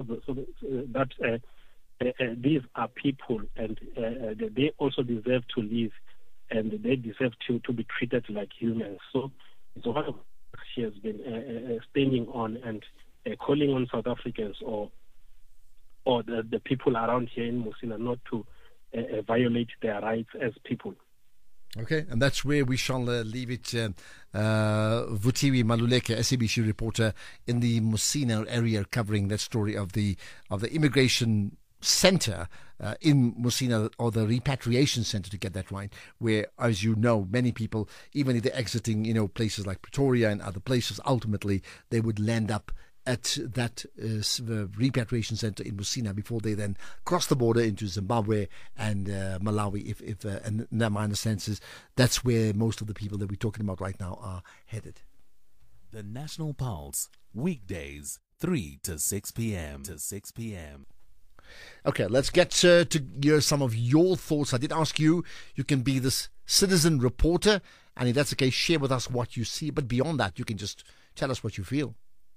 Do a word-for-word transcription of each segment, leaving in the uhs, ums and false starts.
the, so the, uh, that uh, uh, uh, these are people, and uh, they also deserve to live, and they deserve to, to be treated like humans. So it's one of she has been uh, uh, standing on and uh, calling on South Africans or or the, the people around here in Musina not to uh, uh, violate their rights as people. Okay, and that's where we shall uh, leave it. Uh, uh, Vutiwe Maluleke, S A B C reporter in the Musina area, covering that story of the of the immigration center uh, in Musina, or the repatriation center, to get that right, where, as you know, many people, even if they're exiting, you know, places like Pretoria and other places, ultimately they would land up at that uh, repatriation center in Musina before they then cross the border into Zimbabwe and uh, Malawi. If, if uh, and my understanding is that's where most of the people that we're talking about right now are headed. The National Pulse, weekdays, three to six p.m. to six p.m. Okay, let's get uh, to hear some of your thoughts. I did ask you, you can be this citizen reporter, and if that's the case, share with us what you see. But beyond that, you can just tell us what you feel.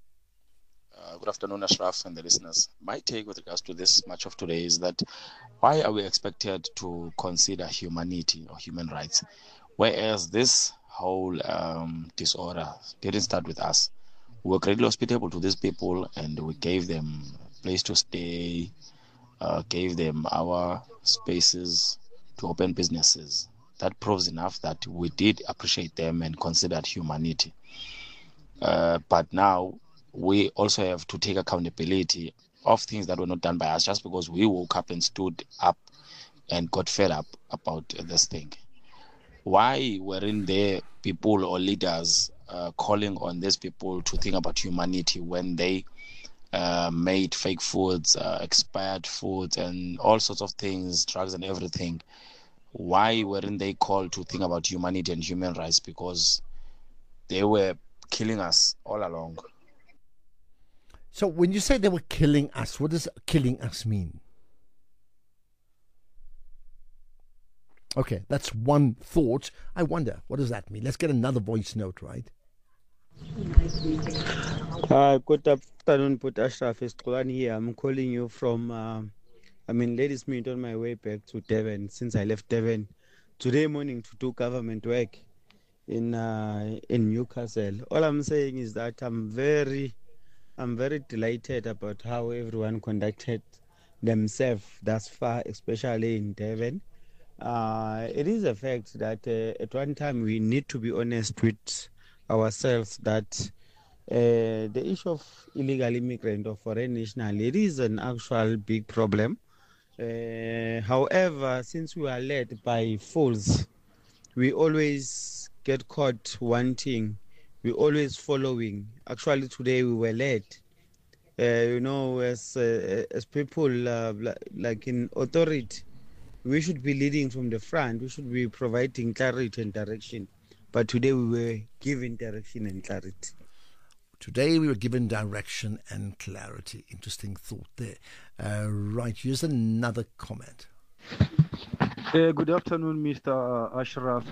Uh, good afternoon, Ashraf and the listeners. My take with regards to this much of today is that why are we expected to consider humanity or human rights, whereas this whole um, disorder didn't start with us? We were greatly hospitable to these people, and we gave them a place to stay, uh, gave them our spaces to open businesses. That proves enough that we did appreciate them and considered humanity. Uh, but now we also have to take accountability of things that were not done by us just because we woke up and stood up and got fed up about this thing. Why weren't there people or leaders uh, calling on these people to think about humanity when they uh, made fake foods, uh, expired foods, and all sorts of things, drugs and everything? Why weren't they called to think about humanity and human rights? Because they were killing us all along. So when you say they were killing us, what does killing us mean? Okay, that's one thought. I wonder, what does that mean? Let's get another voice note, right? Uh, good afternoon, Put Ashraf. It's Kulan here. I'm calling you from, uh, I mean, ladies meet on my way back to Devon since I left Devon today morning to do government work in uh, in Newcastle. All I'm saying is that I'm very, I'm very delighted about how everyone conducted themselves thus far, especially in Devon. Uh, it is a fact that uh, at one time we need to be honest with ourselves that uh, the issue of illegal immigrant or foreign national, it is an actual big problem. Uh, however, since we are led by fools, we always get caught wanting, we always following. Actually, today we were led. Uh, you know, as uh, as people uh, like in authority, we should be leading from the front. We should be providing clarity and direction. But today we were given direction and clarity. Today we were given direction and clarity. Interesting thought there. Uh, right, here's another comment. Uh, good afternoon, Mister Ashraf.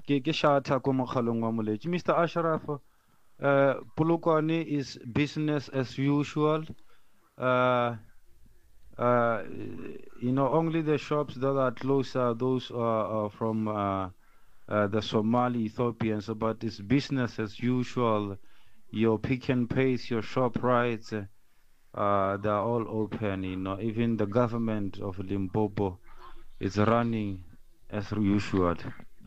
Mister Ashraf, uh, Polokwane is business as usual. Uh, uh, you know, only the shops that are closed are those uh, are from uh, uh, the Somali Ethiopians, but it's business as usual. Your Pick and Pays, your shop rights, uh, they're all open. You know, even the government of Limpopo is running as usual.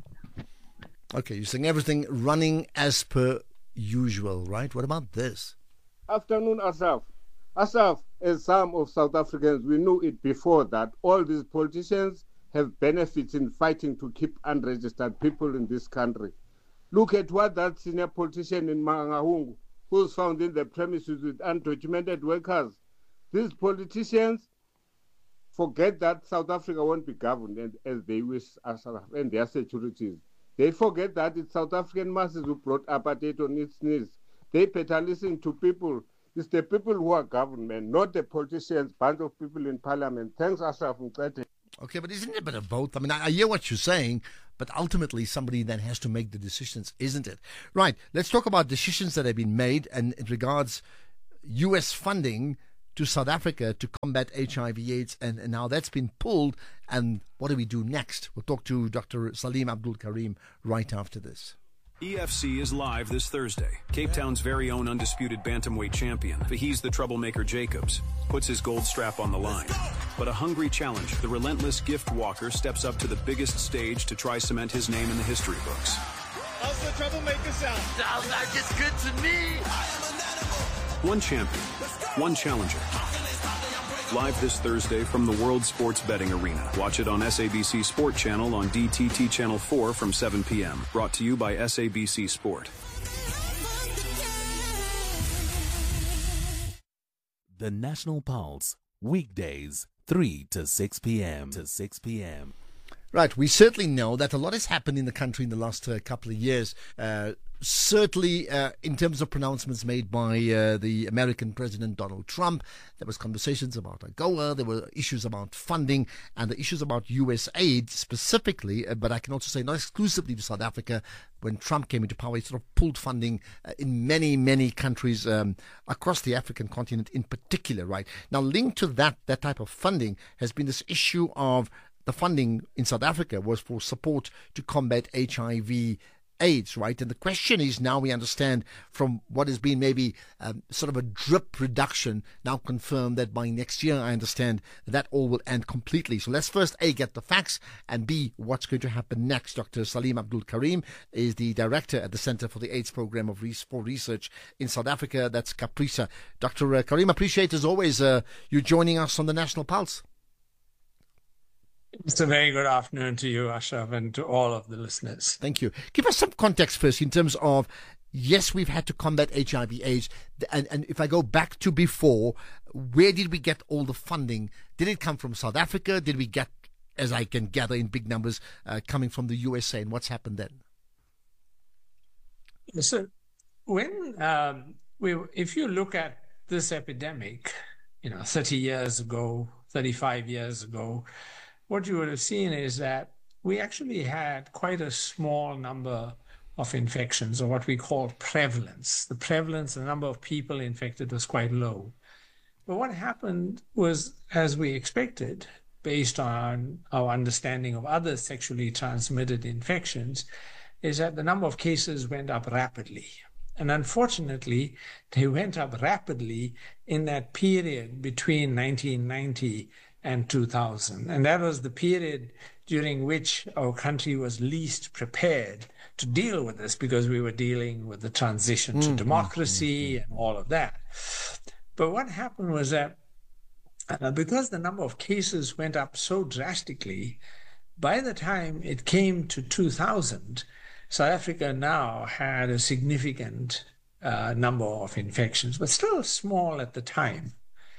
Okay, you're saying everything running as per usual, right? What about this? Afternoon, Asaf. Asaf, as some of South Africans, we knew it before that all these politicians have benefits in fighting to keep unregistered people in this country. Look at what that senior politician in Mangaung, who's found in the premises with undocumented workers. These politicians forget that South Africa won't be governed as they wish and their securities. They forget that it's South African masses who brought apartheid on its knees. They better listen to people. It's the people who are government, not the politicians, bunch of people in parliament. Thanks, Ashraf. Okay, but isn't it a bit of both? I mean, I, I hear what you're saying, but ultimately somebody then has to make the decisions, isn't it? Right, let's talk about decisions that have been made, and it regards U S funding to South Africa to combat H I V AIDS, and, and now that's been pulled, and what do we do next? We'll talk to Doctor Salim Abdul Karim right after this. E F C is live this Thursday. Cape Town's very own undisputed bantamweight champion, He's the Troublemaker Jacobs, puts his gold strap on the line. But a hungry challenger, the relentless Gift Walker, steps up to the biggest stage to try cement his name in the history books. How's the Troublemaker sound? Sounds like it's good to me. One champion, one challenger. Live this Thursday from the World Sports Betting Arena. Watch it on S A B C Sport Channel on D T T Channel four from seven p.m. Brought to you by S A B C Sport. The National Pulse, weekdays, three to six p.m. to six p.m. Right, we certainly know that a lot has happened in the country in the last uh, couple of years. Uh, certainly, uh, in terms of pronouncements made by uh, the American President Donald Trump, there was conversations about AGOA, there were issues about funding, and the issues about U S aid specifically, uh, but I can also say not exclusively to South Africa. When Trump came into power, he sort of pulled funding uh, in many, many countries um, across the African continent in particular, right? Now, linked to that, that type of funding has been this issue of the funding in South Africa was for support to combat H I V AIDS, right? And the question is, now we understand from what has been maybe um, sort of a drip reduction, now confirmed that by next year, I understand that, that all will end completely. So let's first, A, get the facts, and B, what's going to happen next. Doctor Salim Abdul Karim is the director at the Center for the AIDS Program of Re- for Research in South Africa. That's CAPRISA. Doctor Karim, appreciate as always uh, you joining us on the National Pulse. It's a very good afternoon to you, Ashraf, and to all of the listeners. Thank you. Give us some context first in terms of, yes, we've had to combat H I V AIDS. And, and if I go back to before, where did we get all the funding? Did it come from South Africa? Did we get, as I can gather in big numbers, uh, coming from the U S A? And what's happened then? So when um, we, if you look at this epidemic, you know, thirty years ago, thirty-five years ago, what you would have seen is that we actually had quite a small number of infections, or what we call prevalence. The prevalence, the number of people infected was quite low. But what happened was, as we expected, based on our understanding of other sexually transmitted infections, is that the number of cases went up rapidly. And unfortunately, they went up rapidly in that period between nineteen ninety and two thousand. And that was the period during which our country was least prepared to deal with this, because we were dealing with the transition mm-hmm. to democracy mm-hmm. and all of that. But what happened was that uh, because the number of cases went up so drastically, by the time it came to two thousand, South Africa now had a significant uh, number of infections, but still small at the time.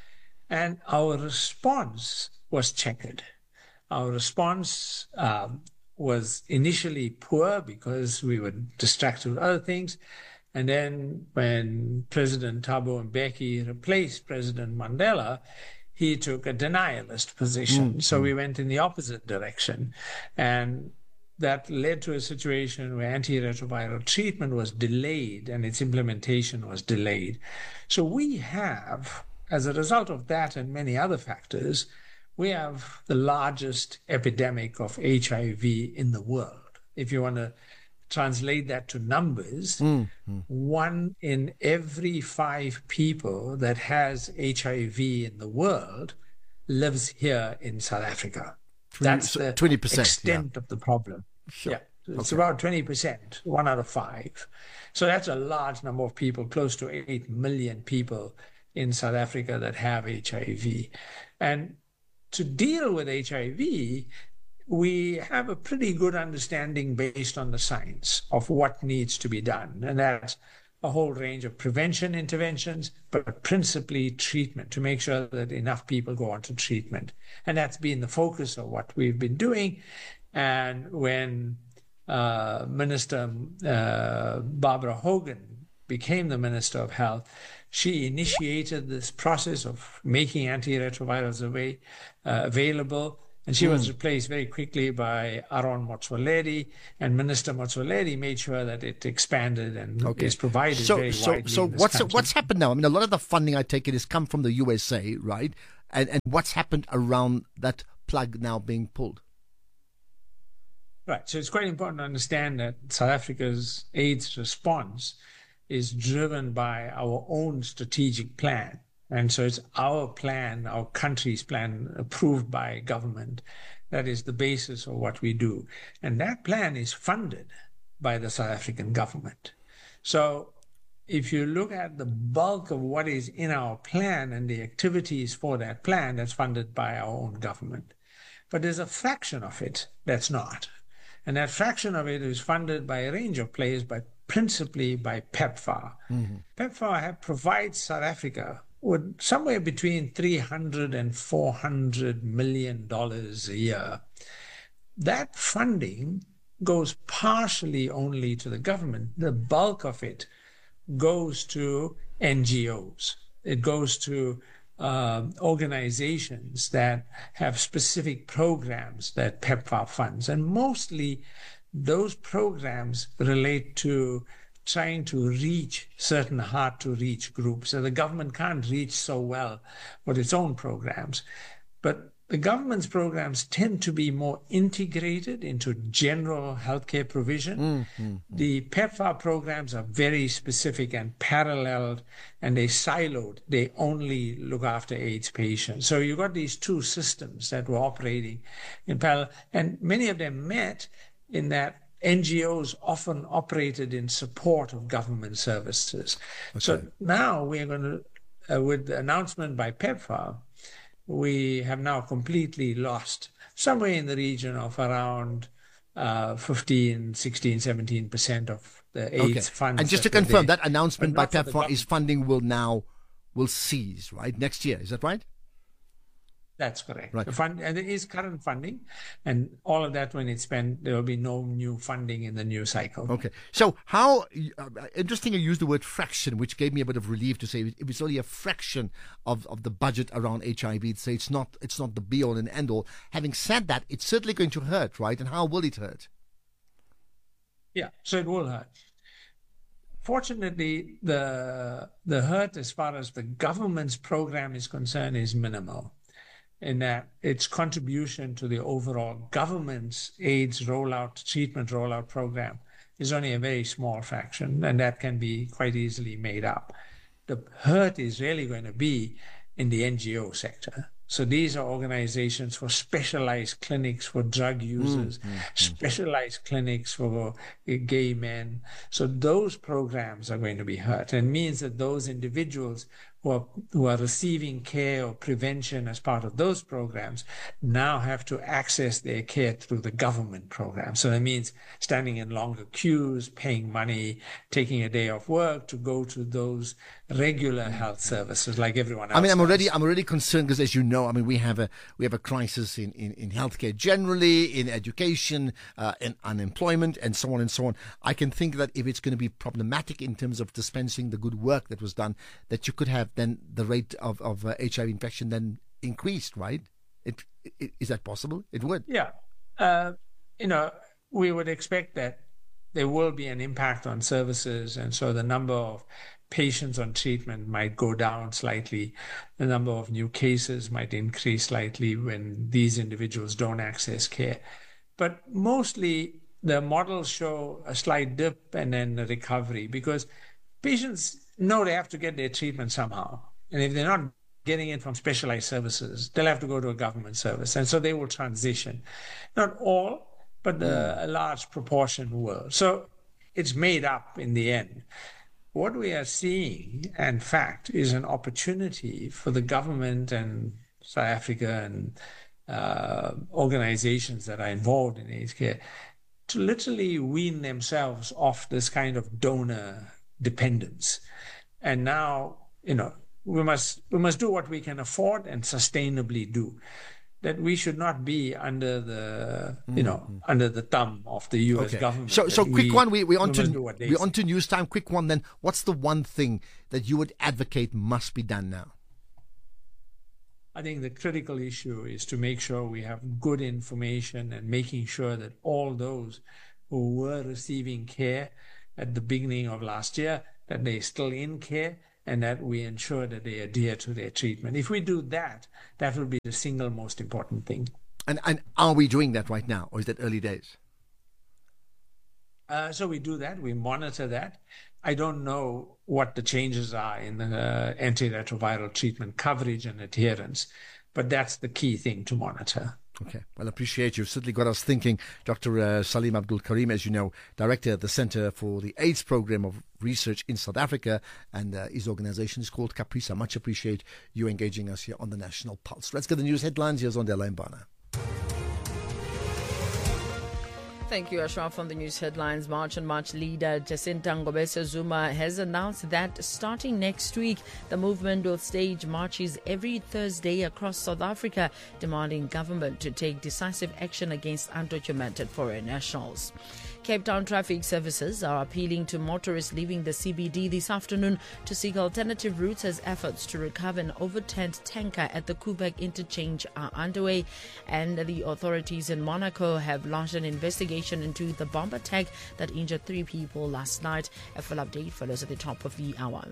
And our response was checkered. Our response um, was initially poor because we were distracted with other things. And then when President Thabo Mbeki replaced President Mandela, he took a denialist position. Mm-hmm. So we went in the opposite direction. And that led to a situation where antiretroviral treatment was delayed and its implementation was delayed. So we have, as a result of that and many other factors, we have the largest epidemic of H I V in the world. If you want to translate that to numbers, mm-hmm. one in every five people that has H I V in the world lives here in South Africa. That's the twenty percent, extent yeah. of the problem. Sure. Yeah, it's okay. about twenty percent, one out of five. So that's a large number of people, close to eight million people in South Africa that have H I V. And to deal with H I V, we have a pretty good understanding based on the science of what needs to be done. And that's a whole range of prevention interventions, but principally treatment, to make sure that enough people go on to treatment. And that's been the focus of what we've been doing. And when uh, Minister uh, Barbara Hogan became the Minister of Health, she initiated this process of making antiretrovirals away, uh, available. And she Mm. was replaced very quickly by Aaron Motsoaledi, and Minister Motsoaledi made sure that it expanded and Okay. is provided So, very so, widely so in this what's country. what's happened now? I mean, a lot of the funding, I take it, has come from the U S A, right? And and what's happened around that plug now being pulled? Right. So it's quite important to understand that South Africa's AIDS response is driven by our own strategic plan. And so it's our plan, our country's plan, approved by government, that is the basis of what we do. And that plan is funded by the South African government. So if you look at the bulk of what is in our plan and the activities for that plan, that's funded by our own government. But there's a fraction of it that's not. And that fraction of it is funded by a range of players, but principally by PEPFAR. Mm-hmm. PEPFAR have, provides South Africa with somewhere between three hundred and four hundred million dollars a year. That funding goes partially only to the government. The bulk of it goes to N G Os. It goes to uh, organizations that have specific programs that PEPFAR funds. And mostly those programs relate to trying to reach certain hard-to-reach groups. So the government can't reach so well with its own programs. But the government's programs tend to be more integrated into general healthcare provision. Mm-hmm. The PEPFAR programs are very specific and paralleled, and they siloed. They only look after AIDS patients. So you've got these two systems that were operating in parallel, and many of them met in that N G Os often operated in support of government services. Okay. So now we're going to, uh, with the announcement by PEPFAR, we have now completely lost somewhere in the region of around uh, fifteen, sixteen, seventeen percent of the AIDS Okay. funds. And just to that were confirm, there. that announcement by But not for the PEPFAR is government. funding will now will cease, right? Next year, is that right? That's correct. Right. The fund, and there is current funding, and all of that when it's spent, there will be no new funding in the new cycle. Okay. So how, uh, interesting you used the word fraction, which gave me a bit of relief to say it was only a fraction of, of the budget around H I V. So it's not, it's not the be all and end all. Having said that, it's certainly going to hurt, right? And how will it hurt? Yeah, so it will hurt. Fortunately, the the hurt as far as the government's program is concerned is minimal, in that its contribution to the overall government's AIDS rollout, treatment rollout program is only a very small fraction, and that can be quite easily made up. The hurt is really going to be in the N G O sector. So these are organizations for specialized clinics for drug users, Mm, mm, mm. specialized clinics for uh, gay men. So those programs are going to be hurt. And it means that those individuals who are, who are receiving care or prevention as part of those programs now have to access their care through the government program. So that means standing in longer queues, paying money, taking a day off work to go to those regular health services like everyone else. I mean, I'm does. already, I'm already concerned because, as you know, I mean, we have a, we have a crisis in, in, in healthcare generally, in education, uh, in unemployment, and so on and so on. I can think that if it's going to be problematic in terms of dispensing the good work that was done, that you could have then the rate of of uh, H I V infection then increased, right? It, it is that possible? It would. Yeah, uh, you know, we would expect that there will be an impact on services, and so the number of patients on treatment might go down slightly. The number of new cases might increase slightly when these individuals don't access care. But mostly the models show a slight dip and then a recovery, because patients know they have to get their treatment somehow. And if they're not getting it from specialized services, they'll have to go to a government service. And so they will transition. Not all, but uh, a large proportion will. So it's made up in the end. What we are seeing, in fact, is an opportunity for the government and South Africa and uh, organizations that are involved in AIDS care to literally wean themselves off this kind of donor dependence. And now, you know, we must we must do what we can afford and sustainably do. That we should not be under the, you know, mm-hmm. under the thumb of the U S Okay. government. So, so That quick we, one. We we on we to must do what they we say. on to news time. Quick one. Then, what's the one thing that you would advocate must be done now? I think the critical issue is to make sure we have good information and making sure that all those who were receiving care at the beginning of last year, that they're still in care, and that we ensure that they adhere to their treatment. If we do that, that will be the single most important thing. And and are we doing that right now, or is that early days? Uh, so we do that, we monitor that. I don't know what the changes are in the uh, antiretroviral treatment coverage and adherence, but that's the key thing to monitor. Okay, well, I appreciate you. You've certainly got us thinking. Doctor Uh, Salim Abdul Karim, as you know, Director at the Centre for the AIDS Programme of Research in South Africa, and uh, his organisation is called CAPRISA. Much appreciate you engaging us here on the National Pulse. Let's get the news headlines. Here's Ondela Mbana. Thank you, Ashraf. On the news headlines, March on March leader Jacinta Ngobese Zuma has announced that starting next week, the movement will stage marches every Thursday across South Africa, demanding government to take decisive action against undocumented foreign nationals. Cape Town Traffic Services are appealing to motorists leaving the C B D this afternoon to seek alternative routes as efforts to recover an overturned tanker at the Koeberg interchange are underway. And the authorities in Monaco have launched an investigation into the bomb attack that injured three people last night. A full update follows at the top of the hour.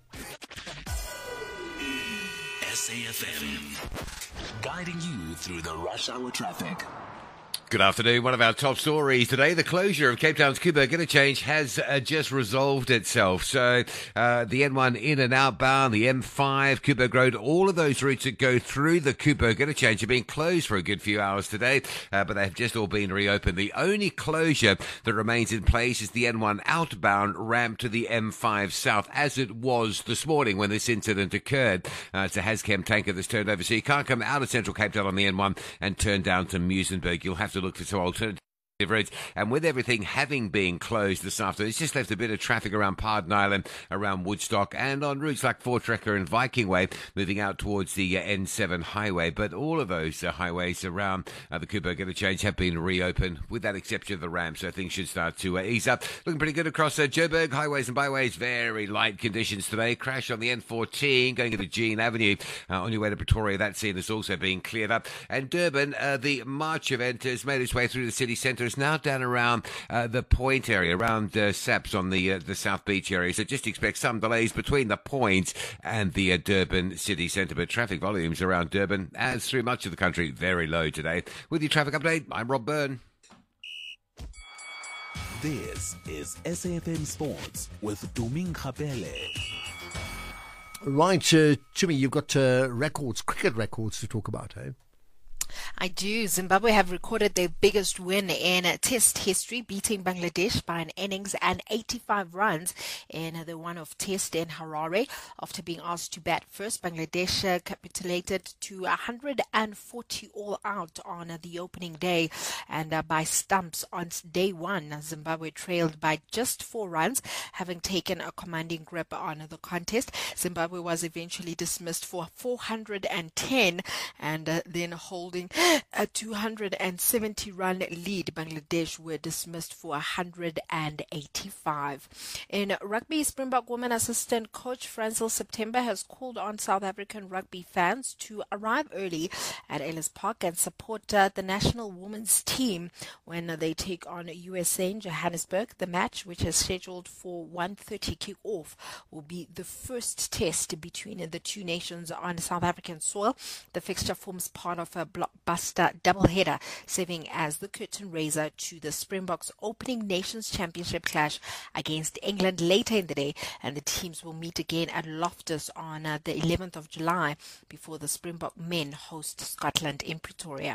S A F M, guiding you through the rush hour traffic. Good afternoon. One of our top stories today, the closure of Cape Town's Koeberg Interchange has uh, just resolved itself. So uh, the N one in and outbound, the M five, Koeberg Road, all of those routes that go through the Koeberg Interchange have been closed for a good few hours today, uh, but they have just all been reopened. The only closure that remains in place is the N one outbound ramp to the M five south, as it was this morning when this incident occurred. Uh, it's a Hazchem tanker that's turned over, so you can't come out of central Cape Town on the N one and turn down to Muizenberg. You'll have to look for some alternative roads. And with everything having been closed this afternoon, it's just left a bit of traffic around Pardon Island, around Woodstock, and on routes like Voortrekker and Viking Way, moving out towards the uh, N seven highway. But all of those uh, highways around uh, the Koeberg Interchange have been reopened, with that exception of the ramp, so things should start to uh, ease up. Looking pretty good across uh, Joburg, highways and byways, very light conditions today. Crash on the N fourteen going into Jean Avenue. Uh, on your way to Pretoria, that scene is also being cleared up. And Durban, uh, the March event has made its way through the city centre. It's now down around uh, the Point area, around uh, Saps on the uh, the South Beach area. So just expect some delays between the Point and the uh, Durban city centre. But traffic volumes around Durban, as through much of the country, very low today. With your traffic update, I'm Rob Byrne. This is S A F M Sports with Tuming Khapele. Right, uh, Tumi, you've got uh, records, cricket records to talk about, eh? I do. Zimbabwe have recorded their biggest win in Test history, beating Bangladesh by an innings and eighty-five runs in the one-off Test in Harare. After being asked to bat first, Bangladesh uh, capitulated to one hundred forty all out on uh, the opening day, and uh, by stumps on day one, Zimbabwe trailed by just four runs, having taken a commanding grip on the contest. Zimbabwe was eventually dismissed for four hundred ten, and uh, then holding a two hundred seventy run lead. Bangladesh were dismissed for one hundred eighty-five. In rugby, Springbok women assistant coach Francil September has called on South African rugby fans to arrive early at Ellis Park and support uh, the national women's team when uh, they take on U S A in Johannesburg. The match, which is scheduled for one thirty kick-off, will be the first test between the two nations on South African soil. The fixture forms part of a blockbuster doubleheader, serving as the curtain raiser to the Springboks' opening Nations Championship clash against England later in the day, and the teams will meet again at Loftus on uh, the eleventh of July before the Springbok men host Scotland in Pretoria.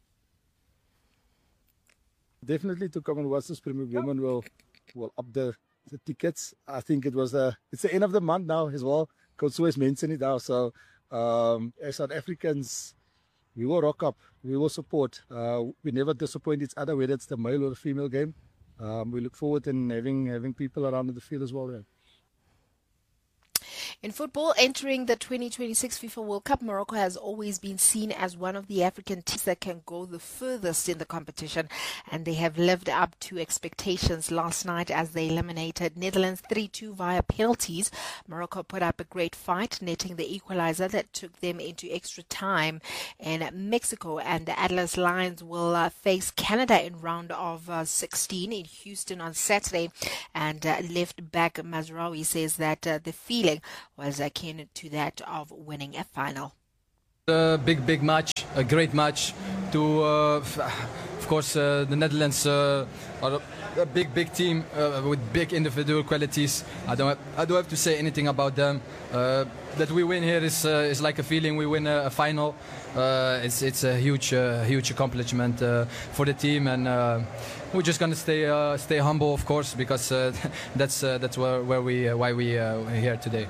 Definitely to come and watch the Springbok women will will up the, the tickets. I think it was the it's the end of the month now as well. Coach always mentioned it now. So um, as South Africans, we will rock up. We will support. Uh, we never disappoint each other, whether it's the male or the female game. Um, we look forward to having having people around in the field as well. Yeah. In football, entering the twenty twenty-six FIFA World Cup, Morocco has always been seen as one of the African teams that can go the furthest in the competition, and they have lived up to expectations last night as they eliminated Netherlands three two via penalties. Morocco put up a great fight, netting the equalizer that took them into extra time. In Mexico, and the Atlas Lions will uh, face Canada in round of uh, sixteen in Houston on Saturday, and uh, left back Mazraoui says that uh, the feeling was akin to that of winning a final. A big, big match, a great match. To, uh, of course, uh, the Netherlands uh, are a, a big, big team uh, with big individual qualities. I don't, have, I don't have to say anything about them. Uh, that we win here is uh, is like a feeling we win a, a final. Uh, it's it's a huge, uh, huge accomplishment uh, for the team, and uh, we're just gonna stay uh, stay humble, of course, because uh, that's uh, that's where, where we uh, why we uh, are here today.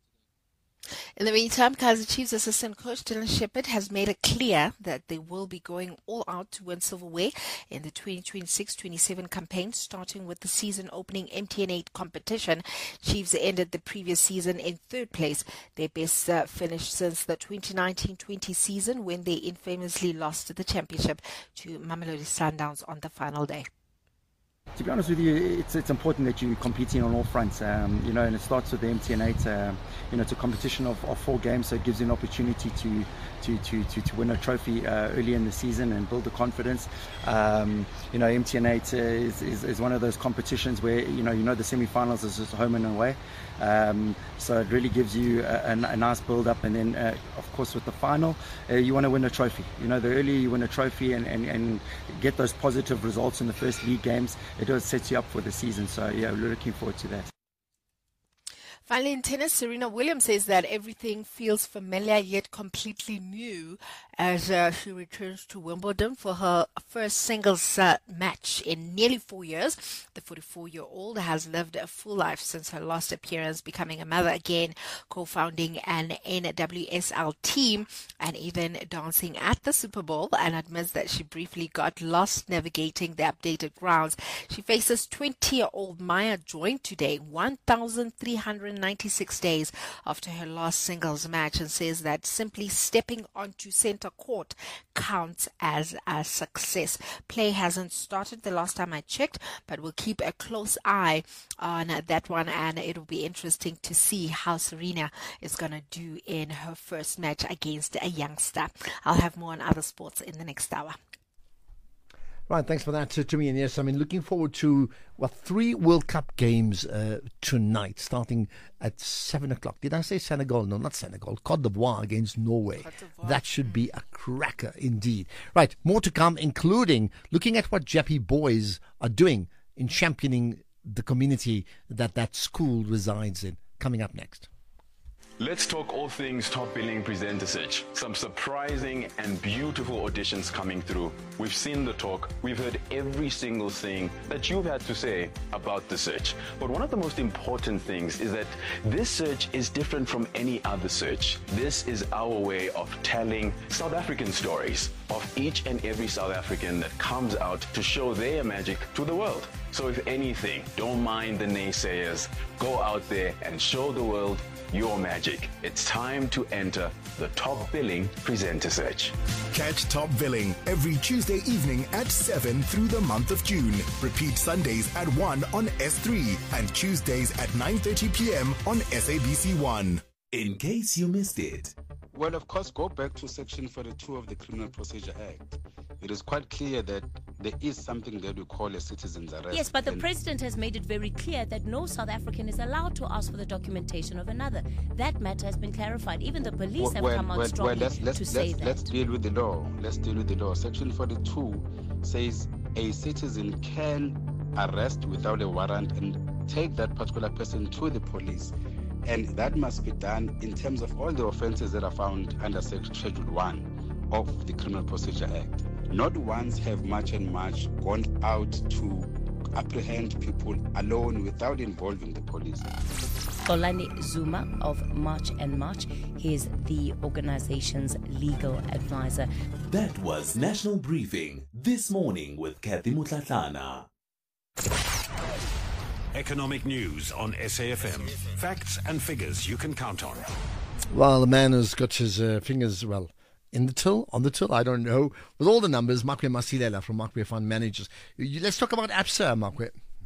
In the meantime, Kaizer Chiefs assistant coach Dylan Shepherd has made it clear that they will be going all out to win silverware in the twenty twenty-six twenty-seven campaign, starting with the season opening M T N eight competition. Chiefs ended the previous season in third place, their best uh, finish since the twenty nineteen twenty season, when they infamously lost the championship to Mamelodi Sundowns on the final day. To be honest with you, it's it's important that you're competing on all fronts, um, you know, and it starts with the M T N eight. Uh, you know, it's a competition of, of four games, so it gives you an opportunity to to to to, to win a trophy uh, early in the season and build the confidence. Um, you know, M T N eight is, is is one of those competitions where you know you know the semi-finals is just home and away, um, so it really gives you a, a, a nice build-up, and then uh, of course with the final, uh, you want to win a trophy. You know, the earlier you win a trophy and, and, and get those positive results in the first league games, it does set you up for the season. So yeah, we're looking forward to that. Finally, in tennis, Serena Williams says that everything feels familiar yet completely new as uh, she returns to Wimbledon for her first singles uh, match in nearly four years. The forty-four-year-old has lived a full life since her last appearance, becoming a mother again, co-founding an N W S L team, and even dancing at the Super Bowl, and admits that she briefly got lost navigating the updated grounds. She faces twenty-year-old Maya Join today, one thousand three hundred ninety-six days after her last singles match, and says that simply stepping onto center court counts as a success. Play hasn't started the last time I checked, but we'll keep a close eye on that one, and it'll be interesting to see how Serena is going to do in her first match against a youngster. I'll have more on other sports in the next hour. Right, thanks for that, to me. And yes, I mean, looking forward to, well, three World Cup games uh, tonight, starting at seven o'clock. Did I say Senegal? No, not Senegal. Côte d'Ivoire against Norway. That should be a cracker indeed. Right, more to come, including looking at what Jeppe boys are doing in championing the community that that school resides in. Coming up next. Let's talk all things Top Billing Presenter Search. Some surprising and beautiful auditions coming through. We've seen the talk. We've heard every single thing that you've had to say about the search. But one of the most important things is that this search is different from any other search. This is our way of telling South African stories of each and every South African that comes out to show their magic to the world. So if anything, don't mind the naysayers. Go out there and show the world your magic. It's time to enter the Top Billing Presenter Search. Catch Top Billing every Tuesday evening at seven through the month of June. Repeat Sundays at one on S three and Tuesdays at nine thirty p.m. on S A B C one. In case you missed it. Well, of course, go back to Section forty-two of the Criminal Procedure Act. It is quite clear that there is something that we call a citizen's arrest. Yes, but the president has made it very clear that no South African is allowed to ask for the documentation of another. That matter has been clarified. Even the police well, have well, come out well, strongly well, let's, let's, to let's, say that. Let's deal with the law. Let's deal with the law. Section forty-two says a citizen can arrest without a warrant and take that particular person to the police. And that must be done in terms of all the offences that are found under Schedule one of the Criminal Procedure Act. Not once have March and March gone out to apprehend people alone without involving the police. Xolani Zuma of March and March is the organization's legal advisor. That was National Briefing This Morning with Kathy Mutlatlana. Economic news on S A F M. Facts and figures you can count on. Well, the man who's got his uh, fingers, well, in the till, on the till, I don't know, with all the numbers, Makwe Masilela from Makwe Fund Managers. You, let's talk about ABSA, Makwe.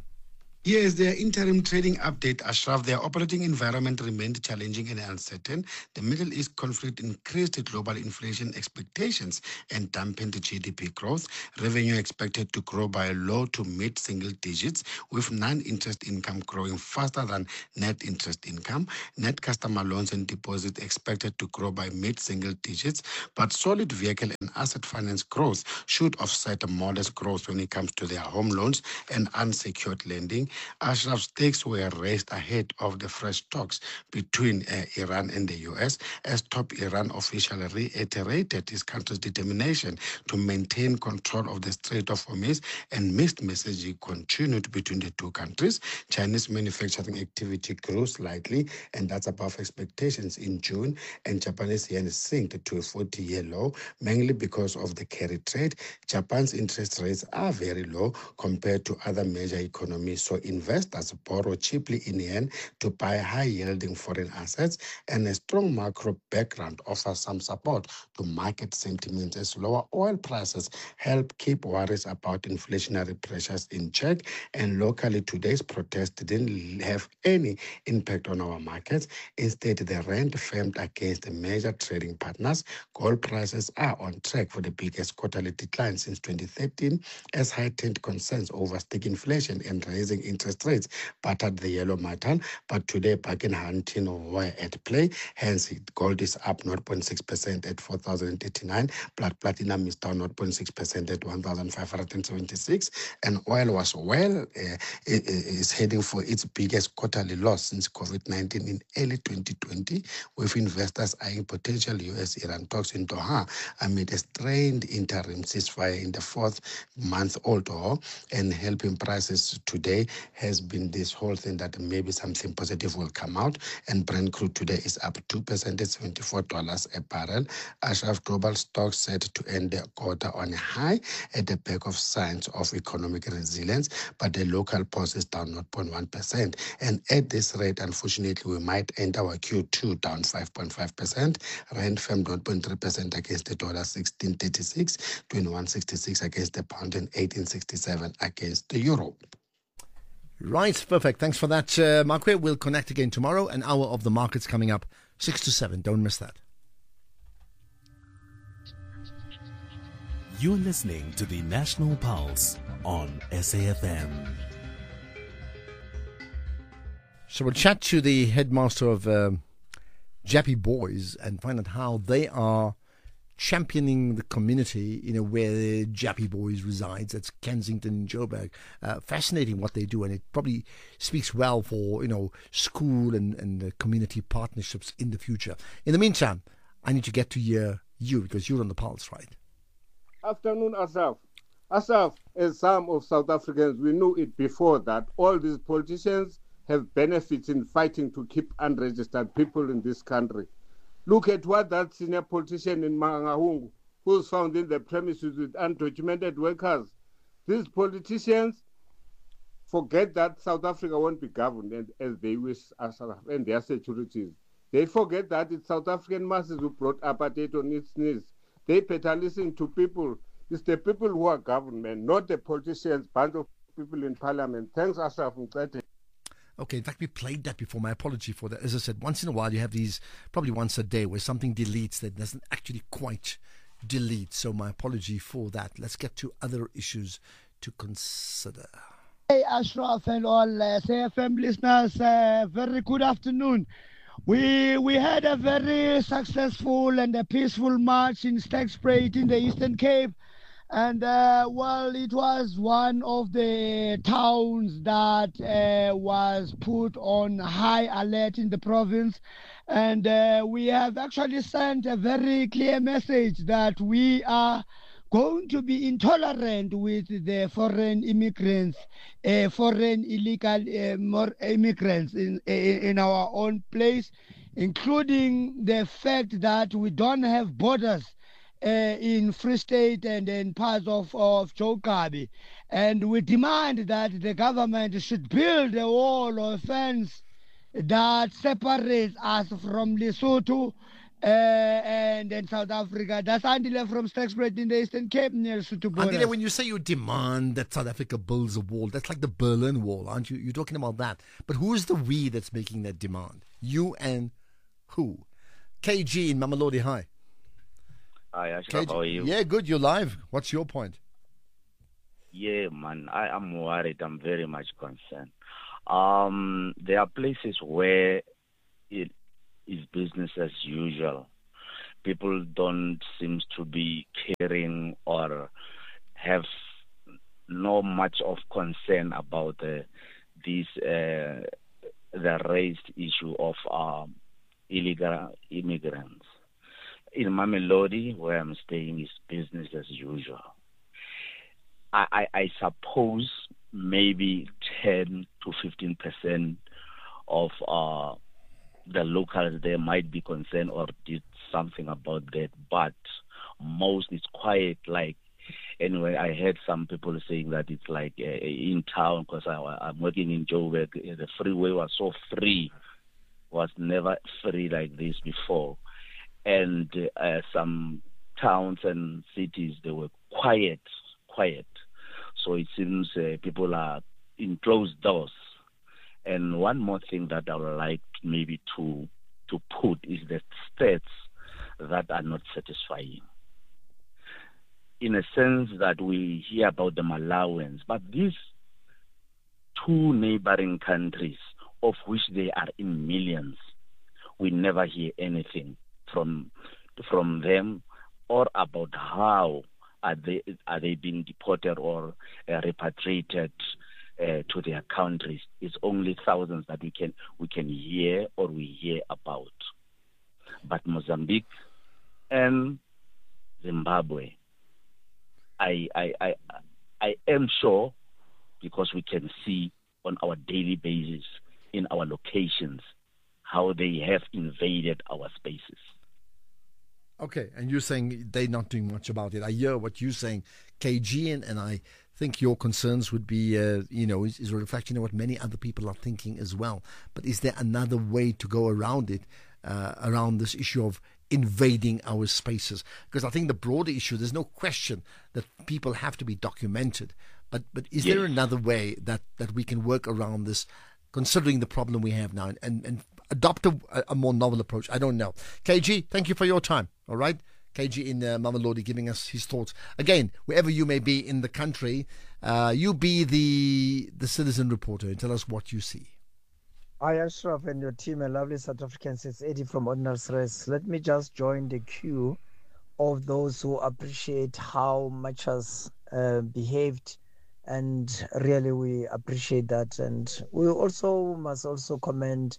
Yes, their interim trading update, Ashraf. Their operating environment remained challenging and uncertain. The Middle East conflict increased global inflation expectations and dampened G D P growth. Revenue expected to grow by low to mid single digits, with non-interest income growing faster than net interest income. Net customer loans and deposits expected to grow by mid single digits, but solid vehicle and asset finance growth should offset a modest growth when it comes to their home loans and unsecured lending. Ashraf, stakes were raised ahead of the fresh talks between uh, Iran and the U S, as top Iran official reiterated his country's determination to maintain control of the Strait of Hormuz, and mixed messaging continued between the two countries. Chinese manufacturing activity grew slightly, and that's above expectations in June, and Japanese yen sank to a forty-year low, mainly because of the carry trade. Japan's interest rates are very low compared to other major economies, so investors borrow cheaply in yen to buy high-yielding foreign assets, and a strong macro background offers some support to market sentiment as lower oil prices help keep worries about inflationary pressures in check. And locally, today's protest didn't have any impact on our markets. Instead, the rand firmed against the major trading partners. Gold prices are on track for the biggest quarterly decline since twenty thirteen, as heightened concerns over sticky inflation and raising interest rates battered the yellow metal. But today, bargain hunting were at play. Hence, gold is up zero point six percent at four thousand eighty-nine. Black platinum is down zero point six percent at one thousand five hundred seventy-six. And oil was well, uh, is heading for its biggest quarterly loss since COVID nineteen in early twenty twenty, with investors eyeing potential U S Iran talks in Doha amid a strained interim ceasefire in the fourth month old war. And helping prices today has been this whole thing that maybe something positive will come out. And Brent crude today is up two percent at seventy-four dollars a barrel. Ashraf, global stocks set to end the quarter on a high at the back of signs of economic resilience, but the local pulse is down zero point one percent. And at this rate, unfortunately, we might end our Q two down five point five percent. Rand firmed zero point three percent against the dollar, sixteen thirty-six, twenty-one sixty-six against the pound, and eighteen sixty-seven against the euro. Right, perfect. Thanks for that, uh, Makwe. We'll connect again tomorrow. An hour of the markets coming up, six to seven. Don't miss that. You're listening to the National Pulse on S A F M. So we'll chat to the headmaster of um, Jappy Boys and find out how they are championing the community, you know, where Jappy Boys resides. That's Kensington in Joburg. Uh, fascinating what they do, and it probably speaks well for, you know, school and, and uh, community partnerships in the future. In the meantime, I need to get to hear you because you're on the pulse, right? Afternoon, Asaf. Asaf, as some of South Africans, we knew it before that all these politicians have benefits in fighting to keep unregistered people in this country. Look at what that senior politician in Mangahungu, who's found in the premises with undocumented workers. These politicians forget that South Africa won't be governed as they wish and their securities. They forget that it's South African masses who brought apartheid on its knees. They better listen to people. It's the people who are government, not the politicians, bunch of people in parliament. Thanks, Ashraf. Okay, in fact, we played that before. My apology for that. As I said, once in a while you have these, probably once a day, where something deletes that doesn't actually quite delete. So my apology for that. Let's get to other issues to consider. Hey, Ashraf and all uh, S A F M listeners, uh, very good afternoon. We we had a very successful and a peaceful march in Sterkspruit in the Eastern Cape. And, uh, well, it was one of the towns that uh, was put on high alert in the province. And uh, we have actually sent a very clear message that we are going to be intolerant with the foreign immigrants, uh, foreign illegal uh, more immigrants in, in, in our own place, including the fact that we don't have borders. uh, in Free State and in parts of, of Jokabi. And we demand that the government should build a wall or fence that separates us from Lesotho uh, and then South Africa. That's Andile from Sterkspruit in the Eastern Cape near Lesotho border. Andile, when you say you demand that South Africa builds a wall, that's like the Berlin Wall, aren't you? You're talking about that. But who is the we that's making that demand? You and who? K G in Mamelodi, hi. Hi, Ashraf, how are you? Yeah, good, you're live. What's your point? Yeah, man, I am worried. I'm very much concerned. Um, there are places where it is business as usual. People don't seem to be caring or have no much of concern about the, this uh, the raised issue of um, illegal immigrants. In Mamelodi, where I'm staying, is business as usual. I, I, I suppose maybe ten to fifteen percent of uh, the locals there might be concerned or did something about that, but most is quiet. Like, anyway, I heard some people saying that it's like uh, in town, because I'm working in Joburg, the freeway was so free, was never free like this before. And uh, some towns and cities, they were quiet, quiet. So it seems uh, people are in closed doors. And one more thing that I would like maybe to to put is the states that are not satisfying. In a sense that we hear about the Malawians, but these two neighboring countries, of which they are in millions, we never hear anything from from them or about how are they are they being deported or uh, repatriated uh, to their countries. It's only thousands that we can we can hear or we hear about. But Mozambique and Zimbabwe, I I I I am sure, because we can see on our daily basis in our locations how they have invaded our spaces. Okay, and you're saying they're not doing much about it. I hear what you're saying, K G, and, and I think your concerns would be, uh, you know, is, is a reflection of what many other people are thinking as well. But is there another way to go around it, uh, around this issue of invading our spaces? Because I think the broader issue, there's no question that people have to be documented. But but is yes. there another way that, that we can work around this, considering the problem we have now, and, and, and adopt a, a more novel approach? I don't know. K G, thank you for your time. All right. K G in uh, Mamelodi giving us his thoughts. Again, wherever you may be in the country, uh, you be the the citizen reporter and tell us what you see. Hi, Ashraf and your team and lovely South Africans. It's Eddie from Ordinary Stress. Let me just join the queue of those who appreciate how much has uh, behaved, and really we appreciate that. And we also must also commend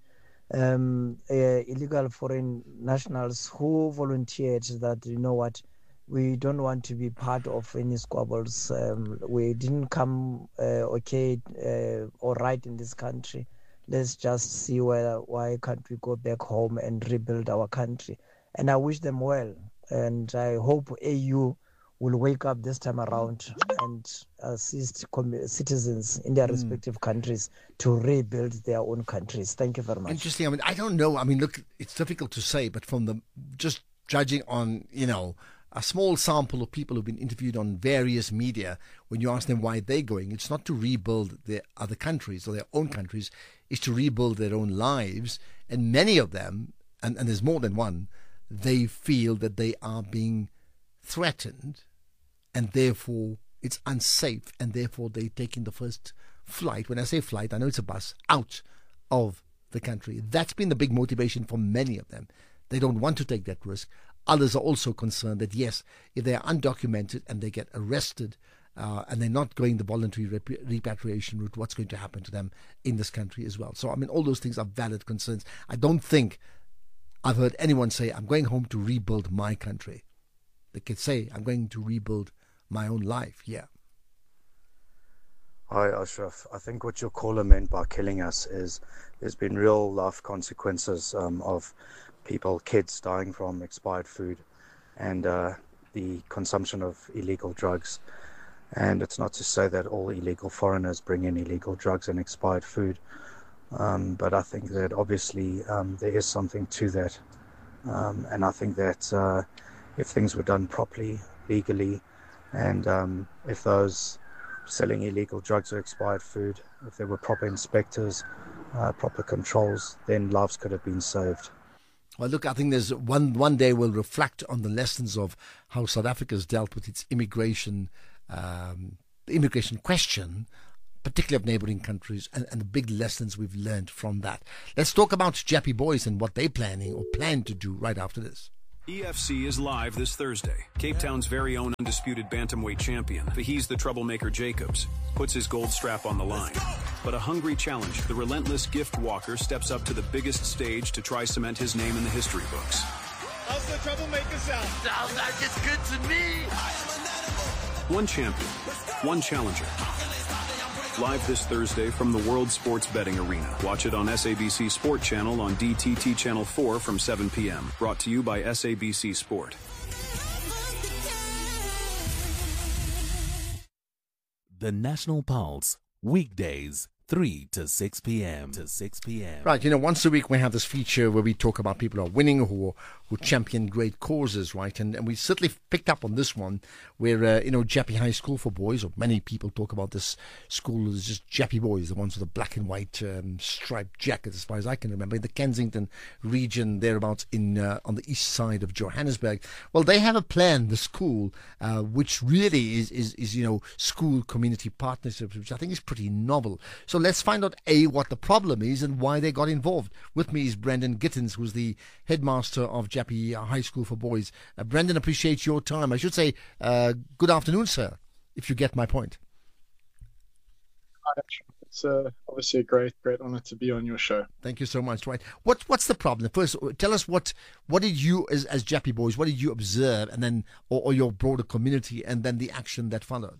um, uh, illegal foreign nationals who volunteered that, you know what, we don't want to be part of any squabbles. Um, we didn't come uh, okay uh, or right in this country. Let's just see where, why can't we go back home and rebuild our country. And I wish them well. And I hope A U will wake up this time around and assist citizens in their mm. respective countries to rebuild their own countries. Thank you very much. Interesting. I mean, I don't know. I mean, look, it's difficult to say, but from the just judging on, you know, a small sample of people who've been interviewed on various media, when you ask them why they're going, it's not to rebuild their other countries or their own countries, it's to rebuild their own lives. And many of them, and, and there's more than one, they feel that they are being threatened, and therefore it's unsafe, and therefore they're taking the first flight. When I say flight, I know it's a bus, out of the country. That's been the big motivation for many of them. They don't want to take that risk. Others are also concerned that, yes, if they are undocumented and they get arrested uh, and they're not going the voluntary rep- repatriation route, what's going to happen to them in this country as well? So, I mean, all those things are valid concerns. I don't think I've heard anyone say, I'm going home to rebuild my country. They could say, I'm going to rebuild my own life. Yeah. Hi, Ashraf. I think what your caller meant by killing us is there's been real life consequences um, of people, kids dying from expired food. And uh, the consumption of illegal drugs. And it's not to say that all illegal foreigners bring in illegal drugs and expired food. Um, but I think that obviously um, there is something to that. Um, and I think that uh, if things were done properly, legally, and um, if those selling illegal drugs or expired food, if there were proper inspectors, uh, proper controls, then lives could have been saved. Well, look, I think there's one one day we'll reflect on the lessons of how South Africa has dealt with its immigration, um, the immigration question, particularly of neighbouring countries, and, and the big lessons we've learned from that. Let's talk about Jappy Boys and what they're planning or plan to do right after this. E F C is live this Thursday. Cape Town's very own undisputed bantamweight champion, He's the troublemaker Jacobs, puts his gold strap on the line. But a hungry challenger, the relentless gift walker, steps up to the biggest stage to try cement his name in the history books. How's the troublemaker sound? Sounds like it's good to me. One champion, one challenger. Live this Thursday from the World Sports Betting Arena. Watch it on S A B C Sport Channel on D T T Channel four from seven p.m. Brought to you by S A B C Sport. The National Pulse, weekdays, three to six p.m. to six p.m. Right, you know, once a week we have this feature where we talk about people who are winning, who who champion great causes, right? And and we certainly picked up on this one where, uh, you know, Jappy High School for Boys, or many people talk about this school as just Jappy Boys, the ones with the black and white um, striped jackets, as far as I can remember, in the Kensington region, thereabouts in uh, on the east side of Johannesburg. Well, they have a plan, the school, uh, which really is, is, is, you know, school community partnerships, which I think is pretty novel. So let's find out, A, what the problem is and why they got involved. With me is Brendan Gittins, who's the headmaster of Jappy High School for Boys. Uh, Brendan, appreciate your time. I should say uh, good afternoon, sir, if you get my point. It's uh, obviously a great, great honor to be on your show. Thank you so much. Right, what what's the problem? First, tell us what what did you, as as Jappy Boys, what did you observe, and then or, or your broader community, and then the action that followed.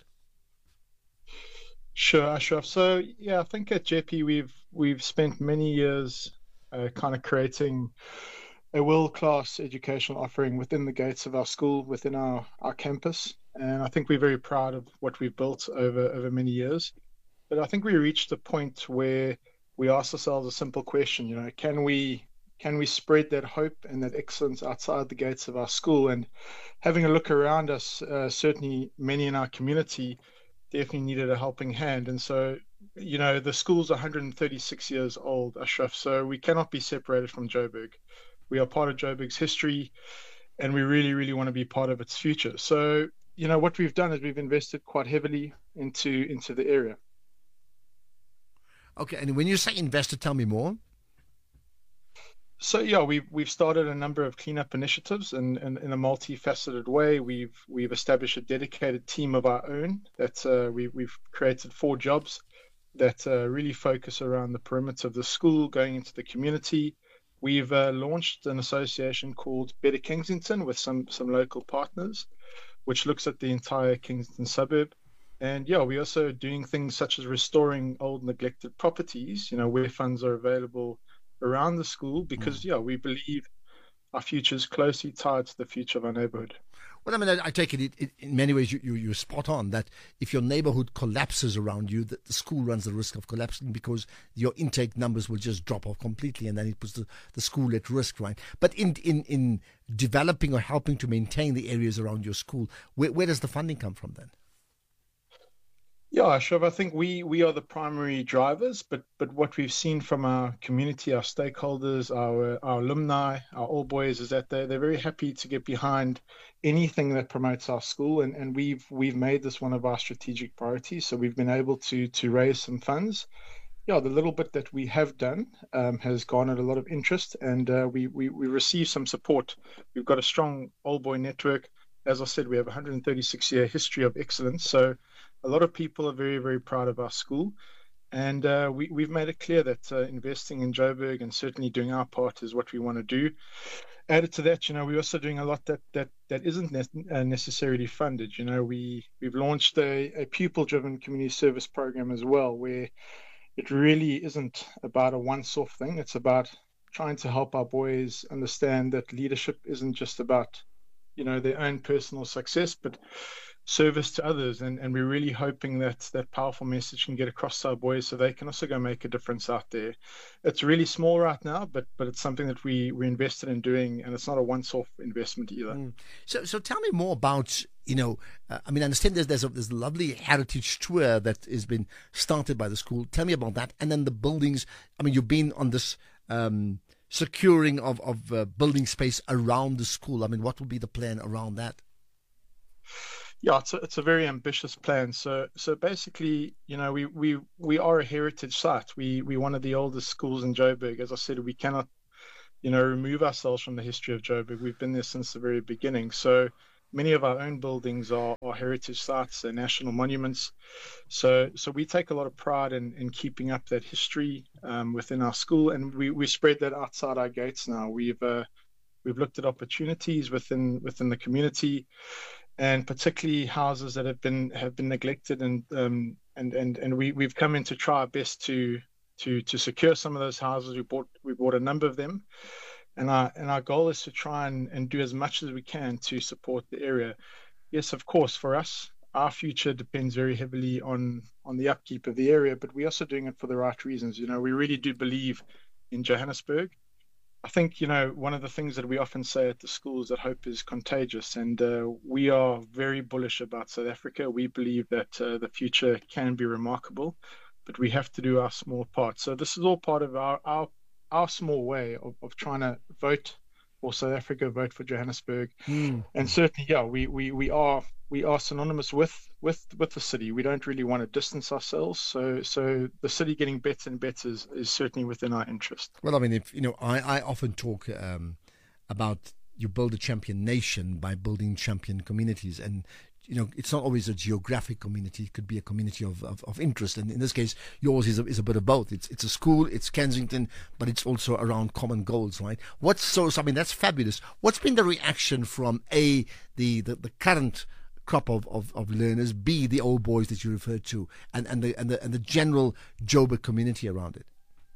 Sure, Ashraf. So yeah, I think at Jappy we've we've spent many years uh, kind of creating a world-class educational offering within the gates of our school, within our, our campus. And I think we're very proud of what we've built over, over many years. But I think we reached a point where we asked ourselves a simple question, you know, can we can we spread that hope and that excellence outside the gates of our school? And having a look around us, uh, certainly many in our community definitely needed a helping hand. And so, you know, the school's one hundred thirty-six years old, Ashraf, so we cannot be separated from Joburg. We are part of Joburg's history, and we really, really want to be part of its future. So, you know, what we've done is we've invested quite heavily into into the area. Okay, and when you say invested, tell me more. So yeah, we've we've started a number of cleanup initiatives, and in, in, in a multifaceted way. We've we've established a dedicated team of our own. That uh, we we've created four jobs that uh, really focus around the perimeter of the school, going into the community. We've uh, launched an association called Better Kensington with some some local partners, which looks at the entire Kensington suburb. And yeah, we're also doing things such as restoring old neglected properties, you know, where funds are available around the school, because, mm. yeah, we believe our future is closely tied to the future of our neighborhood. Well, I mean, I, I take it, it, it in many ways you, you, you're spot on that if your neighborhood collapses around you, that the school runs the risk of collapsing because your intake numbers will just drop off completely, and then it puts the, the school at risk, right? But in, in, in developing or helping to maintain the areas around your school, where, where does the funding come from then? Yeah, Ashraf, I think we, we are the primary drivers, but but what we've seen from our community, our stakeholders, our our alumni, our All Boys, is that they're, they're very happy to get behind anything that promotes our school, and, and we've we've made this one of our strategic priorities. So we've been able to to raise some funds. Yeah, the little bit that we have done um, has garnered a lot of interest, and uh, we, we we received some support. We've got a strong All Boy network. As I said, we have a one hundred thirty-six year history of excellence. So a lot of people are very, very proud of our school. And uh, we, we've made it clear that uh, investing in Joburg and certainly doing our part is what we want to do. Added to that, you know, we're also doing a lot that that, that isn't ne- uh, necessarily funded. You know, we, we've launched a, a pupil-driven community service program as well, where it really isn't about a once-off thing. It's about trying to help our boys understand that leadership isn't just about you know, their own personal success, but service to others. And, and we're really hoping that that powerful message can get across to our boys so they can also go make a difference out there. It's really small right now, but but it's something that we, we're invested in doing, and it's not a once-off investment either. Mm. So so tell me more about, you know, uh, I mean, I understand there's, there's, a, there's a lovely heritage tour that has been started by the school. Tell me about that. And then the buildings. I mean, you've been on this um, securing of, of uh, building space around the school. I mean, what will be the plan around that? Yeah, it's a, it's a very ambitious plan. So so basically, you know, we, we, we are a heritage site. We we one of the oldest schools in Joburg. As I said, we cannot, you know, remove ourselves from the history of Joburg. We've been there since the very beginning. So many of our own buildings are, are heritage sites, they're national monuments. So so we take a lot of pride in, in keeping up that history um, within our school, and we, we spread that outside our gates now. We've uh, we've looked at opportunities within within the community, and particularly houses that have been have been neglected, and um, and and and we we've come in to try our best to to to secure some of those houses. We bought we bought a number of them, and our and our goal is to try and, and do as much as we can to support the area. Yes, of course, for us, our future depends very heavily on on the upkeep of the area, but we're also doing it for the right reasons. You know, we really do believe in Johannesburg. I think, you know, one of the things that we often say at the school is that hope is contagious, and uh, we are very bullish about South Africa. We believe that uh, the future can be remarkable, but we have to do our small part. So this is all part of our our, our small way of, of trying to vote for South Africa, vote for Johannesburg. Mm. And certainly, yeah, we, we, we are we are synonymous with, with, with the city. We don't really want to distance ourselves. So so the city getting better and better is, is certainly within our interest. Well, I mean, if you know, I, I often talk um, about you build a champion nation by building champion communities, and you know, it's not always a geographic community. It could be a community of, of, of interest. And in this case, yours is a, is a bit of both. It's it's a school, it's Kensington, but it's also around common goals, right? What's so, so I mean, that's fabulous. What's been the reaction from A, the, the, the current crop of, of, of learners, B, the old boys that you referred to, and, and the and the and the general Joburg community around it?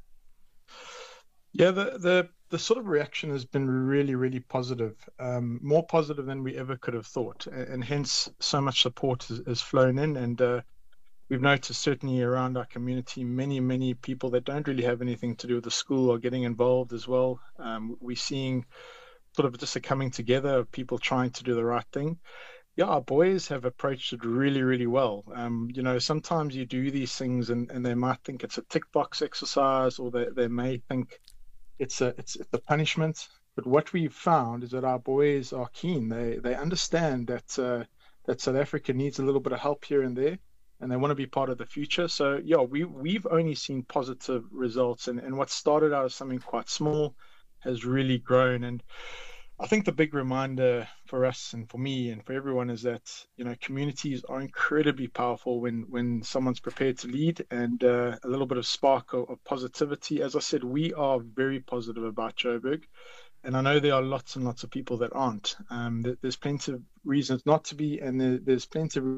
Yeah, the the the sort of reaction has been really, really positive, um, more positive than we ever could have thought, and, and hence so much support has, has flown in. And uh, we've noticed certainly around our community, many, many people that don't really have anything to do with the school are getting involved as well. Um, we're seeing sort of just a coming together of people trying to do the right thing. Yeah, our boys have approached it really, really well. Um, you know, sometimes you do these things and, and they might think it's a tick box exercise, or they, they may think it's a it's, it's a punishment. But what we've found is that our boys are keen. They they understand that uh, that South Africa needs a little bit of help here and there, and they want to be part of the future. So yeah, we we've only seen positive results, and, and what started out as something quite small has really grown. And I think the big reminder for us and for me and for everyone is that, you know, communities are incredibly powerful when, when someone's prepared to lead, and uh, a little bit of spark of, of positivity. As I said, we are very positive about Joburg, and I know there are lots and lots of people that aren't. Um, there's plenty of reasons not to be, and there, there's plenty of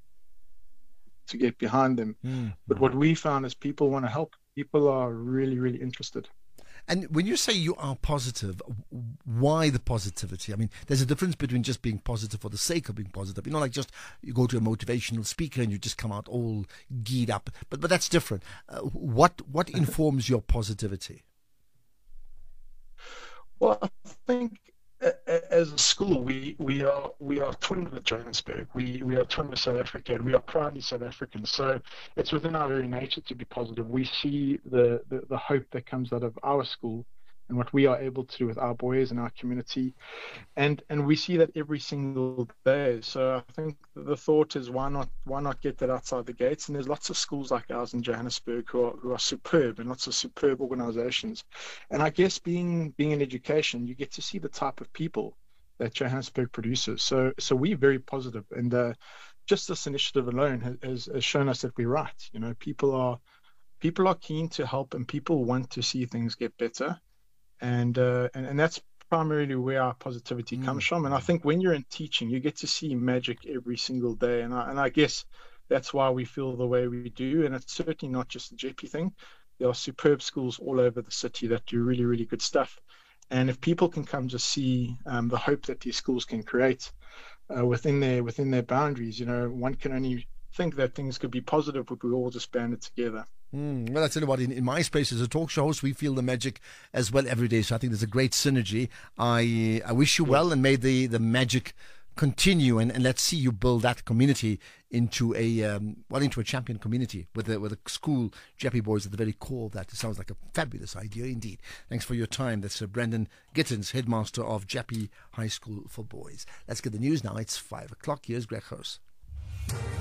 to get behind them. Mm. But what we found is people want to help. People are really, really interested. And when you say you are positive, why the positivity? I mean, there's a difference between just being positive for the sake of being positive. You know, like just you go to a motivational speaker and you just come out all geared up. But but that's different. Uh, what what informs your positivity? Well, I think as a school, we, we are we are twinned with Johannesburg. We we are twinned with South Africa, and we are proudly South African. So it's within our very nature to be positive. We see the, the, the hope that comes out of our school and what we are able to do with our boys and our community, and and we see that every single day. So I think the thought is, why not why not get that outside the gates? And there's lots of schools like ours in Johannesburg who are who are superb, and lots of superb organizations. And I guess being being in education, you get to see the type of people that Johannesburg produces. So so we're very positive, and uh, just this initiative alone has, has shown us that we're right. You know, people are people are keen to help, and people want to see things get better. And, uh, and and that's primarily where our positivity mm. comes from. And I think when you're in teaching, you get to see magic every single day. And I, and I guess that's why we feel the way we do. And it's certainly not just the J P thing. There are superb schools all over the city that do really, really good stuff. And if people can come to see um, the hope that these schools can create uh, within their within their boundaries, you know, one can only think that things could be positive if we all just banded together. Mm, well, I tell you what, in, in my space as a talk show host, we feel the magic as well every day. So I think there's a great synergy. I I wish you well, and may the, the magic continue, and, and let's see you build that community into a um, well into a champion community with a, with a school, Jeppy Boys at the very core of that. It sounds like a fabulous idea indeed. Thanks for your time. That's uh, Brendan Gittins, headmaster of Jeppy High School for Boys. Let's get the news now. It's five o'clock. Here's Greg House.